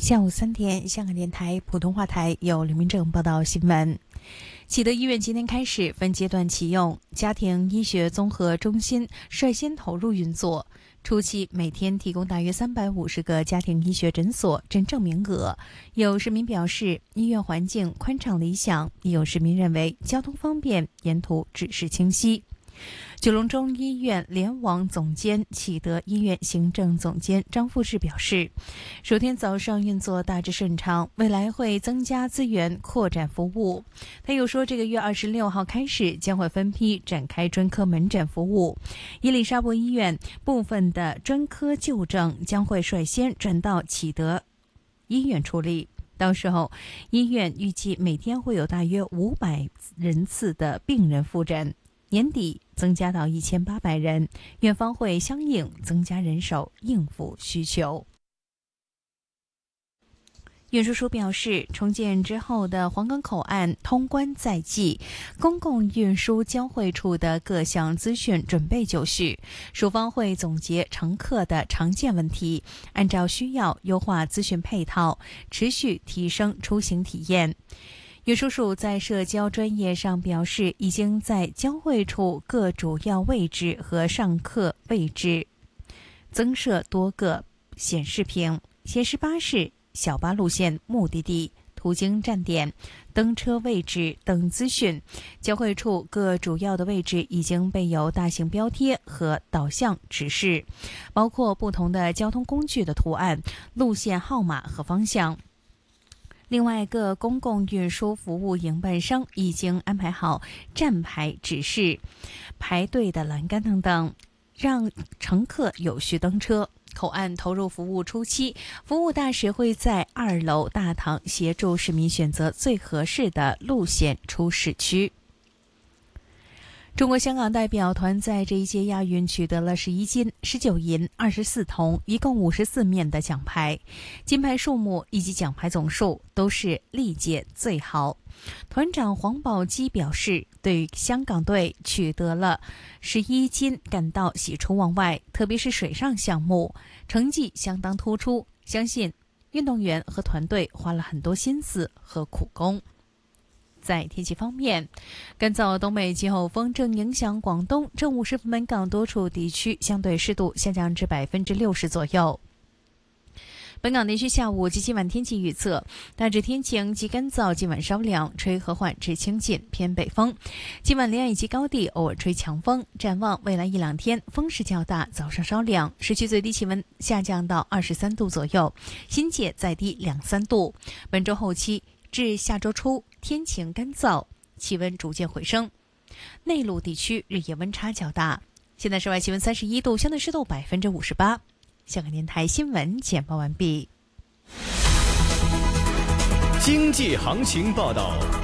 下午3点，香港电台普通话台由刘明正报道新闻。启德医院今天开始分阶段启用家庭医学综合中心，率先投入运作。初期每天提供大约350个家庭医学诊所诊症名额。有市民表示，医院环境宽敞理想；也有市民认为交通方便，沿途指示清晰。九龙中医院联网总监、启德医院行政总监张富士表示，首天早上运作大致顺畅，未来会增加资源扩展服务。他又说，这个月26号开始将会分批展开专科门诊服务。伊丽莎白医院部分的专科就诊将会率先转到启德医院处理。到时候，医院预计每天会有大约500人次的病人复诊。年底增加到1800人，院方会相应增加人手应付需求。运输署表示，重建之后的皇岗口岸通关在即，公共运输交汇处的各项资讯准备就绪，署方会总结乘客的常见问题，按照需要优化资讯配套，持续提升出行体验。运输署在社交专页上表示，已经在交汇处各主要位置和上客位置增设多个显示屏，显示巴士、小巴路线、目的地、途经站点、登车位置等资讯。交汇处各主要的位置已经备有大型标贴和导向指示，包括不同的交通工具的图案、路线号码和方向。另外，各公共运输服务营办商已经安排好站牌指示、排队的栏杆等等，让乘客有序登车。口岸投入服务初期，服务大使会在2楼大堂协助市民选择最合适的路线出市区。中国香港代表团在这一届亚运取得了11金、19银、24铜，一共54面的奖牌，金牌数目以及奖牌总数都是历届最好。团长黄宝基表示，对香港队取得了11金感到喜出望外，特别是水上项目成绩相当突出，相信运动员和团队花了很多心思和苦功。在天气方面，干燥东北季候风正影响广东，正午时分本港多处地区相对湿度下降至60%左右。本港地区下午及今晚天气预测，大致天晴及干燥，今晚稍凉，吹和缓至清劲偏北风。今晚连岸以及高地偶尔吹强风。展望未来1-2天，风势较大，早上稍凉，市区最低气温下降到23度左右，新界再低2-3度。本周后期至下周初天晴干燥，气温逐渐回升。内陆地区日夜温差较大。现在室外气温31度，相对湿度58%。香港电台新闻简报完毕。 经济行情报道。